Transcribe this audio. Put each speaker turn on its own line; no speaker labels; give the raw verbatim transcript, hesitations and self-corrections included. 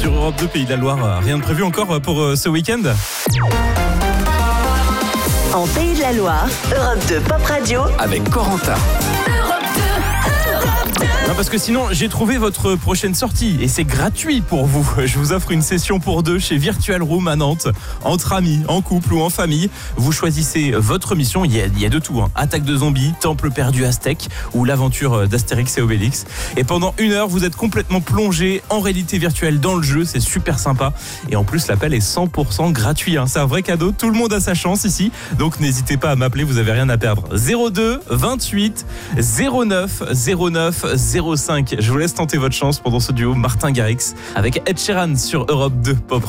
sur Europe deux Pays de la Loire. Rien de prévu encore pour ce week-end ?
En Pays de la Loire, Europe deux Pop Radio
avec Corentin.
Non, parce que sinon, j'ai trouvé votre prochaine sortie et c'est gratuit pour vous. Je vous offre une session pour deux chez Virtual Room à Nantes, entre amis, en couple ou en famille. Vous choisissez votre mission, il y a, il y a de tout. Hein. Attaque de zombies, temple perdu aztèque ou l'aventure d'Astérix et Obélix. Et pendant une heure, vous êtes complètement plongé en réalité virtuelle dans le jeu. C'est super sympa. Et en plus, l'appel est cent pour cent gratuit. Hein. C'est un vrai cadeau. Tout le monde a sa chance ici. Donc n'hésitez pas à m'appeler, vous avez rien à perdre. zéro deux vingt-huit zéro neuf zéro neuf zéro cinq. Je vous laisse tenter votre chance pendant ce duo Martin Garrix avec Ed Sheeran sur Europe deux Pop.